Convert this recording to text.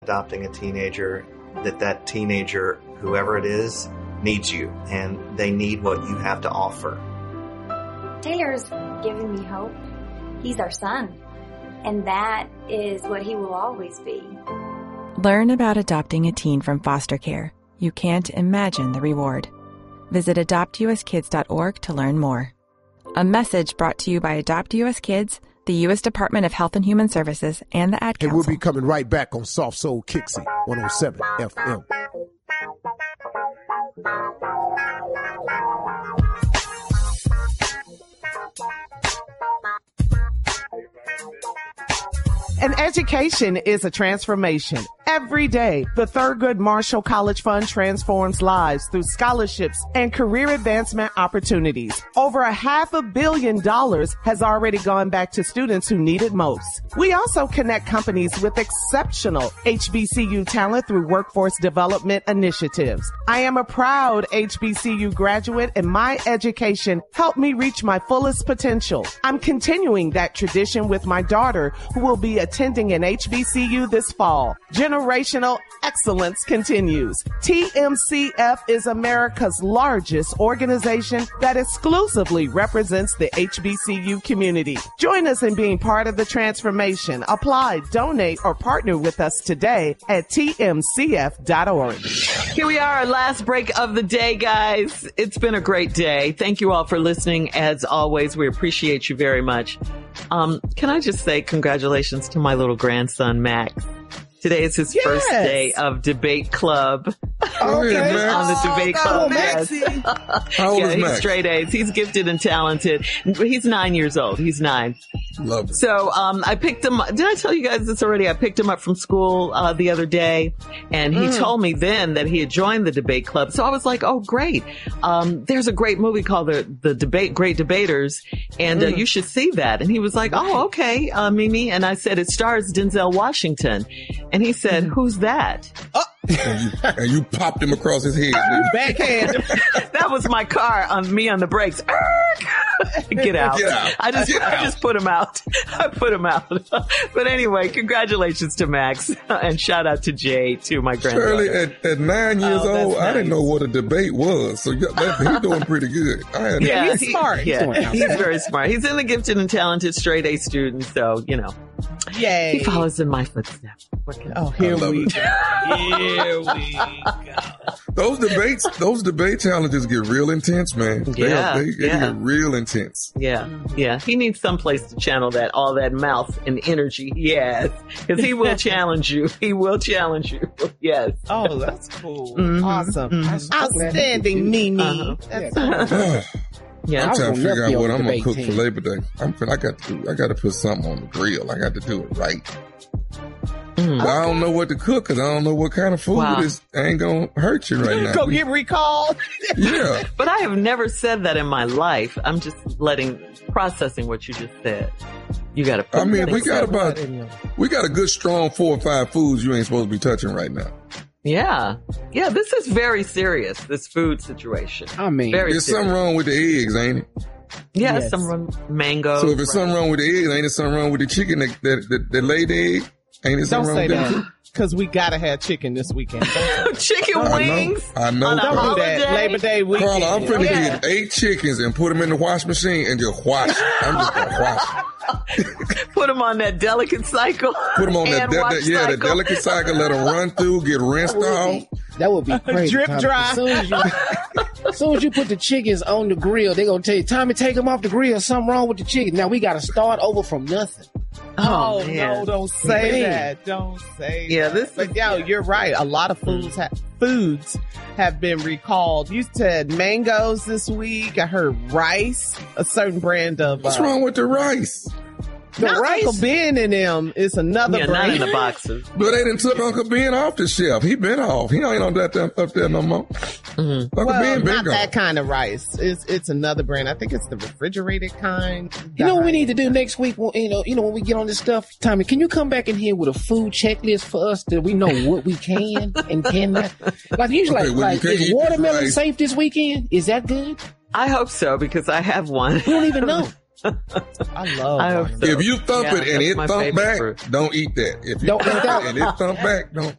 Adopting a teenager, that teenager, whoever it is, needs you, and they need what you have to offer. Taylor's giving me hope. He's our son, and that is what he will always be. Learn about adopting a teen from foster care. You can't imagine the reward. Visit adoptuskids.org to learn more. A message brought to you by Adopt US Kids, the U.S. Department of Health and Human Services, and the Ad Council. And we'll be coming right back on Soft Soul Kixie, 107 FM. An education is a transformation. Every day, the Thurgood Marshall College Fund transforms lives through scholarships and career advancement opportunities. Over $500 million has already gone back to students who need it most. We also connect companies with exceptional HBCU talent through workforce development initiatives. I am a proud HBCU graduate, and my education helped me reach my fullest potential. I'm continuing that tradition with my daughter, who will be attending an HBCU this fall. Generational excellence continues. TMCF is America's largest organization that exclusively represents the HBCU community. Join us in being part of the transformation. Apply, donate, or partner with us today at tmcf.org. Here we are, our last break of the day, guys. It's been a great day. Thank you all for listening. As always, we appreciate you very much. Can I just say congratulations to my little grandson, Max. Today is his first day of debate club. Okay. On the debate club. Yes. How old is Max? He's straight A's. He's gifted and talented. He's 9 years old. He's 9. Love it. So, I picked him. Did I tell you guys this already? I picked him up from school, the other day, and he told me then that he had joined the debate club. So I was like, oh, great. There's a great movie called the Great Debaters, and you should see that. And he was like, oh, okay, Mimi. And I said, it stars Denzel Washington. And he said, who's that? And you popped him across his head. Backhand. That was my car on me on the brakes. Get out. Get out. I just put him out. I put him out. But anyway, congratulations to Max and shout out to Jay, too, my granddaughter. Shirley, at 9 years old, I didn't know what a debate was. So he's doing pretty good. He's smart. Yeah, he's very smart. He's in the gifted and talented straight A student. So, Yay. He follows in my footsteps. Here we go. Here we go. Those debate challenges get real intense, man. They get real intense. Yeah. He needs some place to channel all that mouth and energy he has. Because he will challenge you. He will challenge you. Yes. Oh, that's cool. Awesome. Outstanding, Mimi. That's I'm trying to figure out what I'm gonna cook for Labor Day. I got to put something on the grill. I got to do it right. But I don't know what to cook because I don't know what kind of food it is. Ain't gonna hurt you right now. Go get recalled. Yeah. But I have never said that in my life. I'm just processing what you just said. You got to. We got a good strong 4 or 5 foods you ain't supposed to be touching right now. Yeah. This is very serious. This food situation. Very there's something wrong with the eggs, ain't it? Yeah, yes. Something wrong with mango. So if there's something wrong with the eggs, ain't there something wrong with the chicken that laid the egg? Ain't it something wrong with that? Because we gotta have chicken this weekend. Chicken wings? I know. Don't do that. Labor Day weekend. Carla, I'm finna get 8 chickens and put them in the wash machine and just wash it. I'm just gonna wash it. Put them on that delicate cycle. Put them on the delicate cycle. Let them run through, get rinsed off. That would be crazy. Drip dry. As soon as you put the chickens on the grill, they're gonna tell you, Tommy, take them off the grill. Something wrong with the chicken. Now we gotta start over from nothing. Oh no! Don't say that. Don't say that. But you're right. A lot of foods have been recalled. You said mangoes this week. I heard rice. A certain brand of. What's wrong with the rice? The rice? Uncle Ben in them is another brand. Not in the boxes. But they done took Uncle Ben off the shelf. He been off. He ain't on that up there no more. Uncle Ben been not gone. that kind of rice. It's another brand. I think it's the refrigerated kind. You know what we need to do next week? When we get on this stuff, Tommy, can you come back in here with a food checklist for us that we know what we can and cannot? Like usually, is watermelon safe this weekend? Is that good? I hope so because I have one. We don't even know. I love If you thump it and it thump back, don't eat that. If you don't eat that and it thump back, don't.